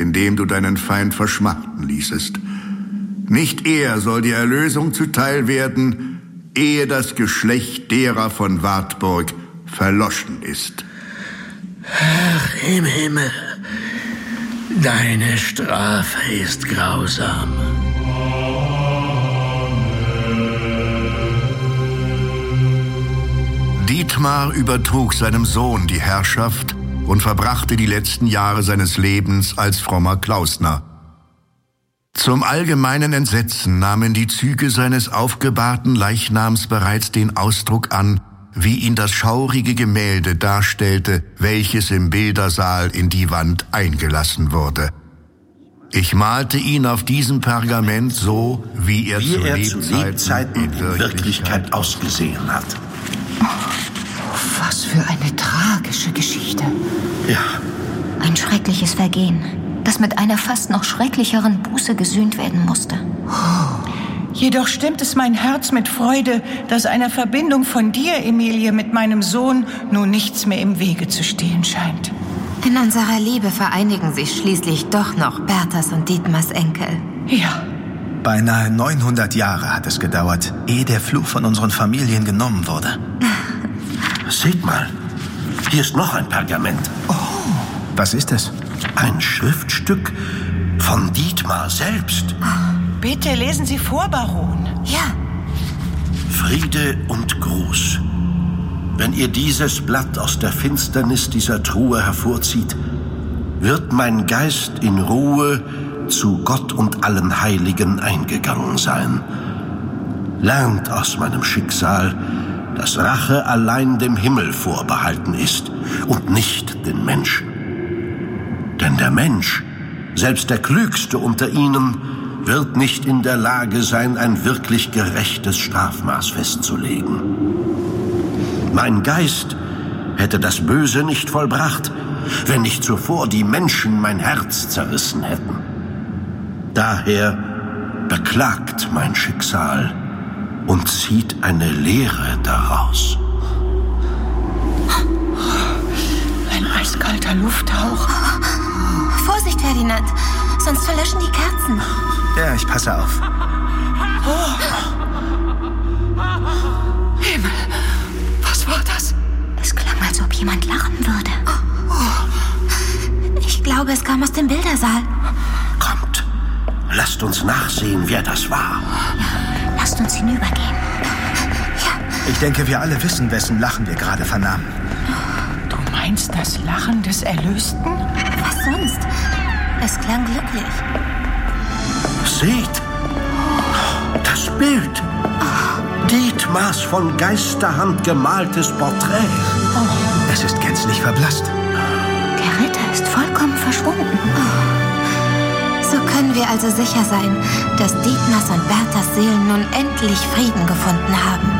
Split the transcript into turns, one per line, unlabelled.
indem du deinen Feind verschmachten ließest. Nicht er soll die Erlösung zuteil werden, ehe das Geschlecht derer von Wartburg verloschen ist.
Herr im Himmel, deine Strafe ist grausam.
Dietmar übertrug seinem Sohn die Herrschaft und verbrachte die letzten Jahre seines Lebens als frommer Klausner. Zum allgemeinen Entsetzen nahmen die Züge seines aufgebahrten Leichnams bereits den Ausdruck an, wie ihn das schaurige Gemälde darstellte, welches im Bildersaal in die Wand eingelassen wurde. Ich malte ihn auf diesem Pergament so, wie er zu Lebzeiten in Wirklichkeit
ausgesehen hat.
Was für eine tragische Geschichte.
Ja.
Ein schreckliches Vergehen, das mit einer fast noch schrecklicheren Buße gesühnt werden musste.
Jedoch stimmt es mein Herz mit Freude, dass einer Verbindung von dir, Emilie, mit meinem Sohn nun nichts mehr im Wege zu stehen scheint.
In unserer Liebe vereinigen sich schließlich doch noch Berthas und Dietmars Enkel.
Ja.
Beinahe 900 Jahre hat es gedauert, ehe der Fluch von unseren Familien genommen wurde.
Seht mal, hier ist noch ein Pergament.
Oh, was ist es?
Ein Schriftstück von Dietmar selbst.
Bitte lesen Sie vor, Baron.
Ja.
Friede und Gruß. Wenn ihr dieses Blatt aus der Finsternis dieser Truhe hervorzieht, wird mein Geist in Ruhe zu Gott und allen Heiligen eingegangen sein. Lernt aus meinem Schicksal, dass Rache allein dem Himmel vorbehalten ist und nicht den Menschen. Denn der Mensch, selbst der Klügste unter ihnen, wird nicht in der Lage sein, ein wirklich gerechtes Strafmaß festzulegen. Mein Geist hätte das Böse nicht vollbracht, wenn nicht zuvor die Menschen mein Herz zerrissen hätten. Daher beklagt mein Schicksal und zieht eine Lehre daraus.
Ein eiskalter Lufthauch.
Vorsicht, Ferdinand, sonst verlöschen die Kerzen.
Ja, ich passe auf.
Himmel, was war das?
Es klang, als ob jemand lachen würde.
Ich glaube, es kam aus dem Bildersaal.
Kommt, lasst uns nachsehen, wer das war.
Lasst uns hinübergehen.
Ich denke, wir alle wissen, wessen Lachen wir gerade vernahmen.
Du meinst das Lachen des Erlösten?
Was sonst? Es klang glücklich.
Seht, das Bild. Dietmars von Geisterhand gemaltes Porträt.
Es ist gänzlich verblasst.
Der Ritter ist vollkommen verschwunden.
So können wir also sicher sein, dass Dietmars und Berthas Seelen nun endlich Frieden gefunden haben.